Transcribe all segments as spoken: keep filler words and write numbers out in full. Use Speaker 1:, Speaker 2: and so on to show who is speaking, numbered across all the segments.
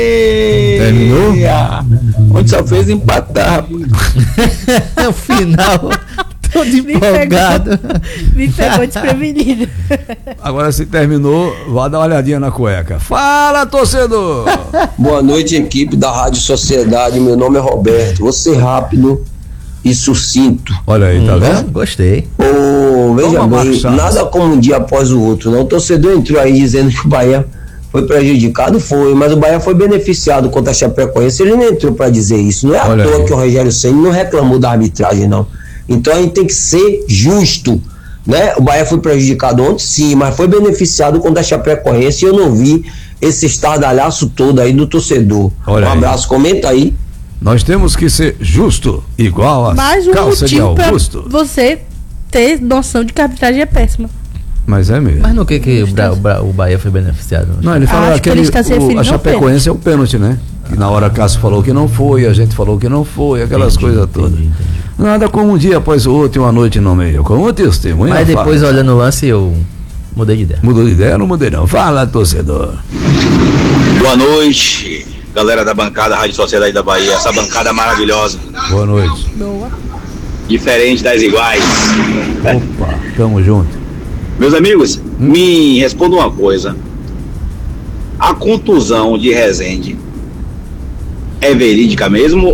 Speaker 1: Terminou? Onde só fez empatar.
Speaker 2: No final, todo empolgado.
Speaker 3: Me pegou desprevenido.
Speaker 4: Agora, se terminou, vá dar uma olhadinha na cueca. Fala, torcedor!
Speaker 5: Boa noite, equipe da Rádio Sociedade. Meu nome é Roberto. Vou ser rápido e sucinto.
Speaker 4: Olha aí, tá
Speaker 2: Hum,
Speaker 4: vendo?
Speaker 2: Gostei.
Speaker 5: Oh, veja
Speaker 4: Toma,
Speaker 5: bem,
Speaker 4: Marcos.
Speaker 5: nada como um dia após o outro, não. O torcedor entrou aí dizendo que o Bahia foi prejudicado, foi, mas o Bahia foi beneficiado contra a Chapecoense. Ele não entrou para dizer isso. Não é
Speaker 4: Olha
Speaker 5: à toa
Speaker 4: aí.
Speaker 5: que o Rogério Ceni não reclamou da arbitragem, não. Então a gente tem que ser justo, né? O Bahia foi prejudicado ontem, sim, mas foi beneficiado contra a Chapecoense e eu não vi esse estardalhaço todo aí do torcedor.
Speaker 4: Olha
Speaker 5: um
Speaker 4: aí.
Speaker 5: abraço, comenta aí.
Speaker 4: Nós temos que ser justo, igual a
Speaker 3: Mais um
Speaker 4: calça de
Speaker 3: motivo pra
Speaker 4: Augusto.
Speaker 3: você ter noção de que a arbitragem é péssima.
Speaker 4: Mas é mesmo.
Speaker 2: Mas no que, que o, Bra- o Bra- o Bahia foi beneficiado?
Speaker 4: Não, ele fala
Speaker 3: Acho que
Speaker 4: aquele,
Speaker 3: ele está se
Speaker 4: o,
Speaker 3: referindo
Speaker 4: a
Speaker 3: ao
Speaker 4: Chapecoense é o pênalti, né? Que na hora Cássio falou que não foi, a gente falou que não foi, aquelas
Speaker 2: Entendi,
Speaker 4: coisas
Speaker 2: entendi,
Speaker 4: todas.
Speaker 2: entendi.
Speaker 4: Nada como um dia após o outro e uma noite no meio. Como o testemunho.
Speaker 2: Mas depois, olhando o lance, eu mudei de ideia.
Speaker 4: Mudou de ideia? Não mudei não. Fala, torcedor.
Speaker 6: Boa noite, galera da bancada Rádio Sociedade da Bahia, essa bancada maravilhosa,
Speaker 4: Boa noite.
Speaker 3: Boa.
Speaker 6: diferente das iguais.
Speaker 4: Opa, tamo junto.
Speaker 6: Meus amigos, me respondam uma coisa: a contusão de Rezende é verídica mesmo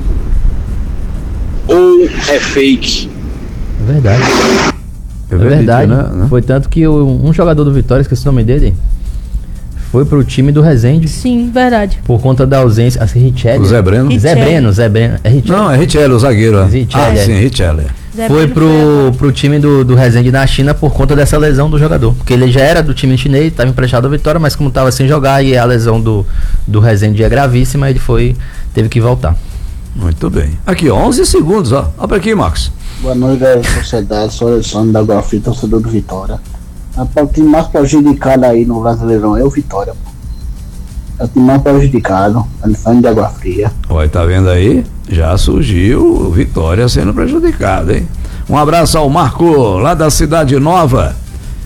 Speaker 6: ou é fake?
Speaker 2: É verdade. É verdade.
Speaker 4: né?
Speaker 2: Foi tanto que o- um jogador do Vitória, esqueci o nome dele, foi pro time do Resende
Speaker 3: Sim, verdade.
Speaker 2: por conta da ausência. Assim, Richelli.
Speaker 4: O Zé Breno?
Speaker 3: Richelli.
Speaker 2: Zé Breno, Zé Breno. É Richelli.
Speaker 4: Não, é Richelli, o zagueiro. é.
Speaker 2: Richelli,
Speaker 4: Ah,
Speaker 2: é.
Speaker 4: sim, Richelli.
Speaker 3: Zé
Speaker 2: Foi
Speaker 3: Pedro
Speaker 2: pro, pro time do, do Resende na China por conta dessa lesão do jogador. Porque ele já era do time chinês, estava emprestado ao Vitória, mas como estava sem jogar e a lesão do, do Resende é gravíssima, ele foi, teve que voltar.
Speaker 4: Muito bem. Aqui, ó, onze segundos, ó. Olha pra aqui, Marcos.
Speaker 7: Boa noite, galera da sociedade. Sou Alessandro da Água Fria, torcedor do Vitória. Rapaz, o time mais prejudicado aí no Brasileirão é o Vitória, pô. É o time mais prejudicado, Alessandro de Água Fria.
Speaker 4: Olha, tá vendo aí? Já surgiu o Vitória sendo prejudicado, hein? Um abraço ao Marco, lá da Cidade Nova.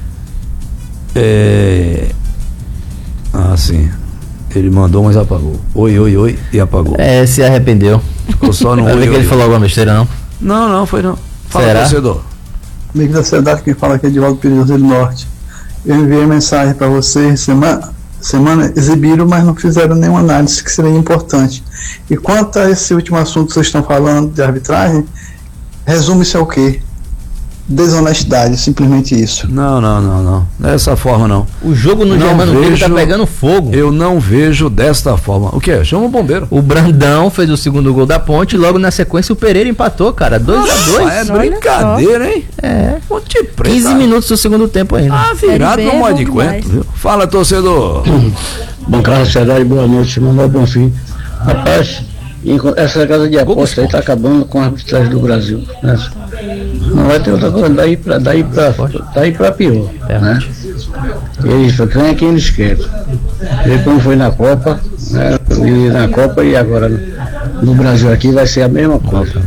Speaker 4: É... Ah, sim. Ele mandou, mas apagou. Oi, oi, oi, e apagou.
Speaker 2: É, se arrependeu.
Speaker 4: Ficou só no
Speaker 2: Vai
Speaker 4: oi,
Speaker 2: ver que
Speaker 4: oi,
Speaker 2: ele
Speaker 4: oi.
Speaker 2: falou alguma besteira, não?
Speaker 4: Não, não, foi não. Fala,
Speaker 2: Será?
Speaker 4: torcedor.
Speaker 8: Amigo da sociedade, quem fala aqui é Edivaldo Perigoso do Norte. Eu enviei mensagem para vocês semana, semana, exibiram, mas não fizeram nenhuma análise que seria importante. E quanto a esse último assunto que vocês estão falando de arbitragem, resume-se ao quê? Desonestidade, simplesmente isso.
Speaker 4: Não, não, não, não. Dessa forma, não.
Speaker 2: O jogo no
Speaker 4: Não
Speaker 2: Germano Filho tá
Speaker 4: vejo-
Speaker 2: pegando fogo.
Speaker 4: Eu não vejo desta forma. O que é? Chama o bombeiro.
Speaker 2: O Brandão fez o segundo gol da Ponte e logo na sequência o Pereira empatou, cara. dois a dois.
Speaker 4: Ah, é brincadeira, hein?
Speaker 2: É.
Speaker 4: Ponte Preta.
Speaker 2: quinze minutos do segundo tempo ainda.
Speaker 4: Ah, virado
Speaker 3: Série B
Speaker 4: no
Speaker 3: é
Speaker 4: modo
Speaker 3: bom
Speaker 4: de
Speaker 3: demais.
Speaker 4: cuento, viu? Fala, torcedor.
Speaker 7: Bancada da sociedade, boa noite, Manuel Bonfim. Rapaz, enco- essa casa de aposta aí tá acabando com a arbitragem do Brasil, né? Não vai ter outra coisa, daí pra, daí pra, daí pra pior, né? Eles só ganham quem eles querem. Vê como foi na Copa, né? E na Copa e agora no, no Brasil aqui vai ser a mesma coisa.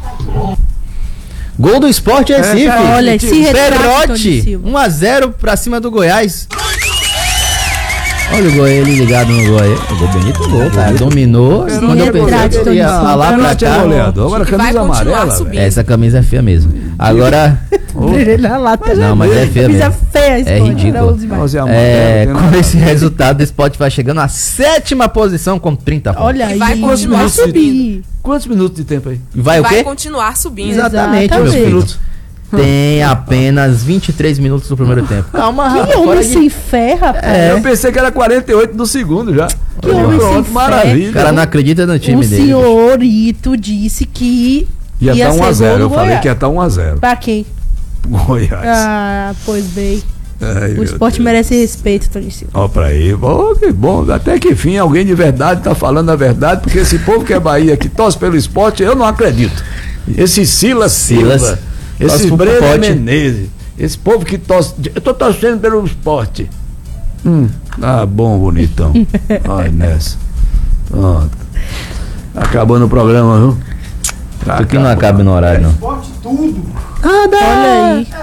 Speaker 2: Gol do Sport Recife.
Speaker 4: É,
Speaker 3: olha, se retrata, Tony
Speaker 2: Perotti.
Speaker 3: Silva.
Speaker 2: um a zero pra cima do Goiás. Olha o gol ele ligado no gol aí. O gol bonito, gol, cara. Dominou.
Speaker 3: Se
Speaker 2: Quando eu pensei
Speaker 3: retrate,
Speaker 2: que ele
Speaker 3: Tony
Speaker 2: ia
Speaker 3: Silva.
Speaker 2: falar pra
Speaker 4: Perotti é
Speaker 2: cá.
Speaker 4: goleador. Agora,
Speaker 9: Que vai
Speaker 4: camisa
Speaker 9: continuar
Speaker 4: amarela.
Speaker 9: subindo.
Speaker 4: velho.
Speaker 2: Essa camisa é feia mesmo. Agora.
Speaker 3: Ele na lata.
Speaker 2: Não, mas é feia
Speaker 3: Camisa
Speaker 2: mesmo.
Speaker 3: feia,
Speaker 2: É
Speaker 3: Sport,
Speaker 2: ridículo.
Speaker 3: não use mais.
Speaker 4: Camisa amarela,
Speaker 2: É,
Speaker 4: tem
Speaker 2: com
Speaker 4: nada.
Speaker 2: esse resultado, o Sport vai chegando à sétima posição com trinta pontos.
Speaker 3: Olha
Speaker 9: E
Speaker 3: aí,
Speaker 9: vai continuar
Speaker 3: vai
Speaker 9: subindo.
Speaker 3: subir.
Speaker 4: Quantos minutos de tempo aí?
Speaker 2: Vai, o
Speaker 9: Vai
Speaker 2: quê?
Speaker 9: continuar subindo.
Speaker 2: Exatamente, meu
Speaker 3: Exatamente.
Speaker 2: filho.
Speaker 4: Minutos.
Speaker 2: Tem apenas vinte e três minutos do primeiro tempo. Calma,
Speaker 3: Que
Speaker 2: rapaz.
Speaker 3: homem
Speaker 2: fora de-
Speaker 3: sem fé, rapaz.
Speaker 2: É.
Speaker 4: Eu pensei que era quarenta e oito do segundo já.
Speaker 3: Que homem sem
Speaker 4: Pronto,
Speaker 3: fé.
Speaker 4: maravilha.
Speaker 2: O cara não acredita no time
Speaker 3: O
Speaker 2: dele.
Speaker 3: senhorito disse que
Speaker 4: Ia
Speaker 3: ia
Speaker 4: estar um a
Speaker 3: ser
Speaker 4: zero.
Speaker 3: gol
Speaker 4: Eu
Speaker 3: do
Speaker 4: falei
Speaker 3: Goiás.
Speaker 4: que ia estar um a zero.
Speaker 3: Pra quem?
Speaker 4: Goiás.
Speaker 3: Ah, pois bem.
Speaker 4: Ai,
Speaker 3: O
Speaker 4: meu
Speaker 3: esporte
Speaker 4: Deus.
Speaker 3: merece respeito, Tony Silva.
Speaker 4: Ó, pra aí, bom, que bom, até que enfim alguém de verdade tá falando a verdade, porque esse povo que é Bahia, que torce pelo esporte, eu não acredito. Esse Silas
Speaker 2: Silas,
Speaker 4: Silva,
Speaker 2: torce
Speaker 4: esse
Speaker 2: pro
Speaker 4: Breno
Speaker 2: Pote.
Speaker 4: Menezes, esse povo que torce, eu tô torcendo pelo esporte. Hum, ah, bom, bonitão. Olha nessa. Pronto. Acabando o programa, viu?
Speaker 2: Porque não acaba no horário, não.
Speaker 3: Olha aí.